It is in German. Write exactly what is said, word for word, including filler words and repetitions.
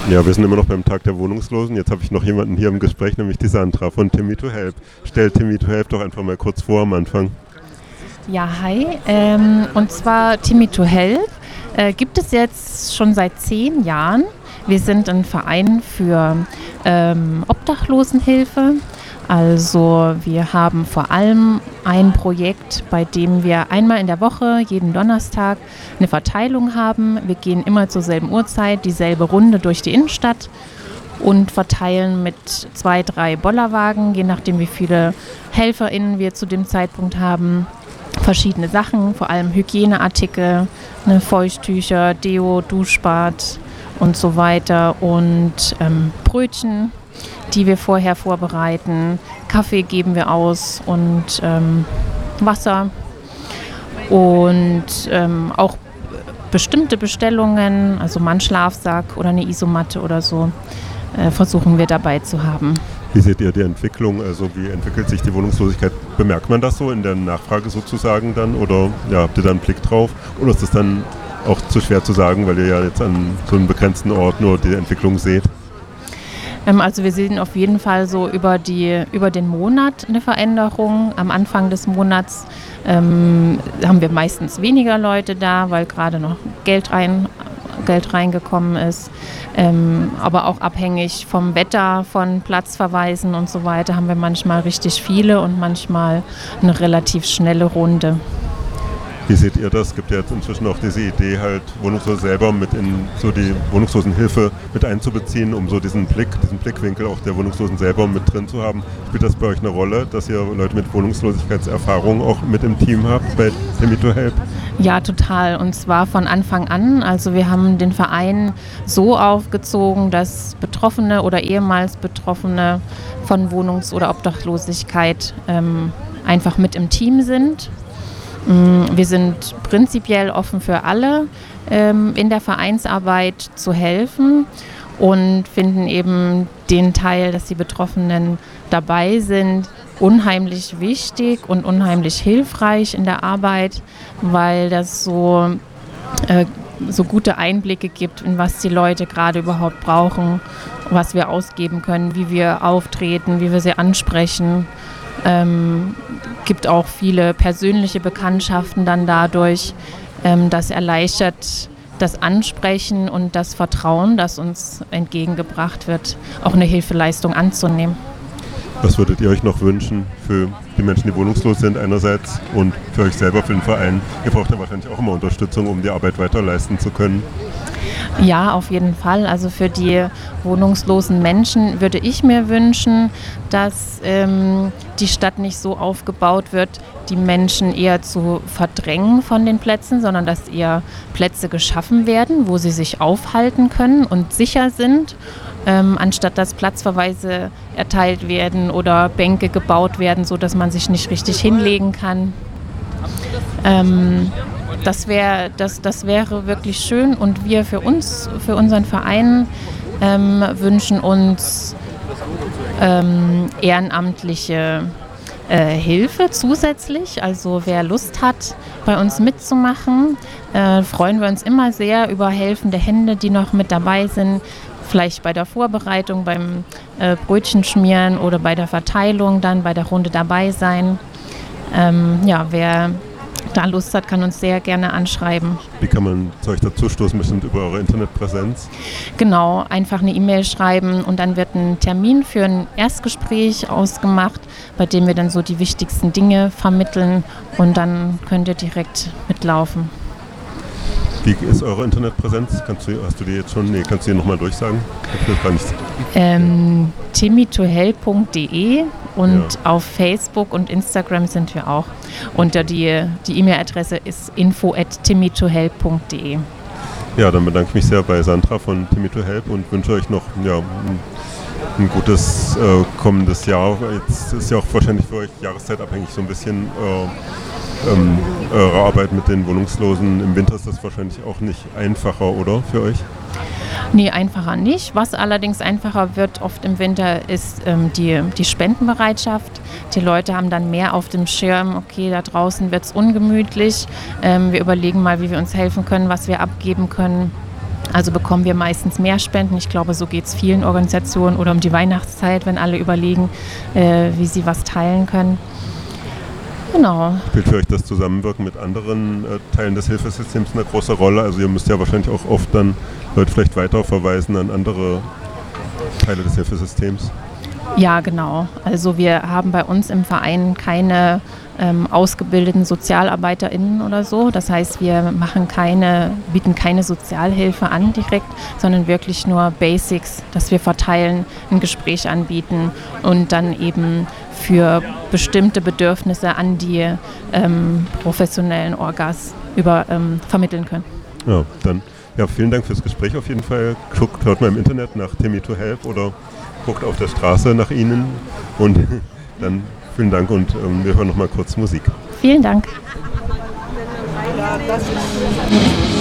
Ja, wir sind immer noch beim Tag der Wohnungslosen. Jetzt habe ich noch jemanden hier im Gespräch, nämlich die Sandra von Timmy to Help. Stell Timmy to Help doch einfach mal kurz vor am Anfang. Ja, hi. Ähm, und zwar Timmy to Help äh, gibt es jetzt schon seit zehn Jahren. Wir sind ein Verein für ähm, Obdachlosenhilfe. Also wir haben vor allem ein Projekt, bei dem wir einmal in der Woche, jeden Donnerstag, eine Verteilung haben. Wir gehen immer zur selben Uhrzeit, dieselbe Runde durch die Innenstadt und verteilen mit zwei, drei Bollerwagen, je nachdem wie viele HelferInnen wir zu dem Zeitpunkt haben, verschiedene Sachen, vor allem Hygieneartikel, ne, Feuchttücher, Deo, Duschbad und so weiter und ähm, Brötchen, die wir vorher vorbereiten. Kaffee geben wir aus und ähm, Wasser und ähm, auch bestimmte Bestellungen, also mal einen Schlafsack oder eine Isomatte oder so, äh, versuchen wir dabei zu haben. Wie seht ihr die Entwicklung? Also wie entwickelt sich die Wohnungslosigkeit? Bemerkt man das so in der Nachfrage sozusagen dann? Oder ja, habt ihr da einen Blick drauf? Oder ist das dann auch zu schwer zu sagen, weil ihr ja jetzt an so einem begrenzten Ort nur die Entwicklung seht? Also wir sehen auf jeden Fall so über, die, über den Monat eine Veränderung. Am Anfang des Monats ähm, haben wir meistens weniger Leute da, weil gerade noch Geld, rein, Geld reingekommen ist. Ähm, aber auch abhängig vom Wetter, von Platzverweisen und so weiter haben wir manchmal richtig viele und manchmal eine relativ schnelle Runde. Wie seht ihr das? Es gibt ja jetzt inzwischen auch diese Idee, halt Wohnungslose selber mit in so die Wohnungslosenhilfe mit einzubeziehen, um so diesen Blick, diesen Blickwinkel auch der Wohnungslosen selber mit drin zu haben. Spielt das bei euch eine Rolle, dass ihr Leute mit Wohnungslosigkeitserfahrung auch mit im Team habt bei Timmy to Help? Ja, total. Und zwar von Anfang an. Also wir haben den Verein so aufgezogen, dass Betroffene oder ehemals Betroffene von Wohnungs- oder Obdachlosigkeit ähm, einfach mit im Team sind. Wir sind prinzipiell offen für alle, ähm, in der Vereinsarbeit zu helfen und finden eben den Teil, dass die Betroffenen dabei sind, unheimlich wichtig und unheimlich hilfreich in der Arbeit, weil das so, äh, so gute Einblicke gibt, in was die Leute gerade überhaupt brauchen, was wir ausgeben können, wie wir auftreten, wie wir sie ansprechen. Ähm, gibt auch viele persönliche Bekanntschaften dann dadurch. Ähm, das erleichtert das Ansprechen und das Vertrauen, das uns entgegengebracht wird, auch eine Hilfeleistung anzunehmen. Was würdet ihr euch noch wünschen für die Menschen, die wohnungslos sind einerseits und für euch selber, für den Verein? Ihr braucht ja wahrscheinlich auch immer Unterstützung, um die Arbeit weiter leisten zu können. Ja, auf jeden Fall. Also für die wohnungslosen Menschen würde ich mir wünschen, dass ähm, die Stadt nicht so aufgebaut wird, die Menschen eher zu verdrängen von den Plätzen, sondern dass eher Plätze geschaffen werden, wo sie sich aufhalten können und sicher sind, ähm, anstatt dass Platzverweise erteilt werden oder Bänke gebaut werden, sodass man sich nicht richtig hinlegen kann. Ähm, Das, wär, das, das wäre wirklich schön und wir für uns, für unseren Verein ähm, wünschen uns ähm, ehrenamtliche äh, Hilfe zusätzlich. Also wer Lust hat, bei uns mitzumachen, äh, freuen wir uns immer sehr über helfende Hände, die noch mit dabei sind. Vielleicht bei der Vorbereitung, beim äh, Brötchenschmieren oder bei der Verteilung, dann bei der Runde dabei sein. Ähm, ja, wer da Lust hat, kann uns sehr gerne anschreiben. Wie kann man zu euch dazu stoßen, bestimmt über eure Internetpräsenz? Genau, einfach eine E-Mail schreiben und dann wird ein Termin für ein Erstgespräch ausgemacht, bei dem wir dann so die wichtigsten Dinge vermitteln und dann könnt ihr direkt mitlaufen. Wie ist eure Internetpräsenz? Kannst du, hast du die jetzt schon? Nee, kannst du die nochmal durchsagen? Ich das gar nicht. Ähm, timmy to help punkt de und Ja. auf Facebook und Instagram sind wir auch. Und die, die E-Mail-Adresse ist info at timmy to help punkt de. Ja, dann bedanke ich mich sehr bei Sandra von Timmy to Help und wünsche euch noch ja, ein, ein gutes äh, kommendes Jahr. Jetzt ist ja auch wahrscheinlich für euch jahreszeitabhängig so ein bisschen äh, ähm, eure Arbeit mit den Wohnungslosen. Im Winter ist das wahrscheinlich auch nicht einfacher, oder, für euch? Nee, einfacher nicht. Was allerdings einfacher wird oft im Winter, ist ähm, die, die Spendenbereitschaft. Die Leute haben dann mehr auf dem Schirm, okay, da draußen wird es ungemütlich. Ähm, wir überlegen mal, wie wir uns helfen können, was wir abgeben können. Also bekommen wir meistens mehr Spenden. Ich glaube, so geht es vielen Organisationen oder um die Weihnachtszeit, wenn alle überlegen, äh, wie sie was teilen können. Genau. Spielt für euch das Zusammenwirken mit anderen äh, Teilen des Hilfesystems eine große Rolle? Also ihr müsst ja wahrscheinlich auch oft dann Leute vielleicht weiter verweisen an andere Teile des Hilfesystems. Ja, genau. Also wir haben bei uns im Verein keine ähm, ausgebildeten SozialarbeiterInnen oder so. Das heißt, wir machen keine, bieten keine Sozialhilfe an direkt, sondern wirklich nur Basics, dass wir verteilen, ein Gespräch anbieten und dann eben für bestimmte Bedürfnisse an die ähm, professionellen Orgas über, ähm, vermitteln können. Ja, dann ja, vielen Dank fürs Gespräch auf jeden Fall. Guckt, hört mal im Internet nach Timmy to Help oder guckt auf der Straße nach Ihnen und dann vielen Dank und ähm, wir hören noch mal kurz Musik. Vielen Dank. Ja, das ist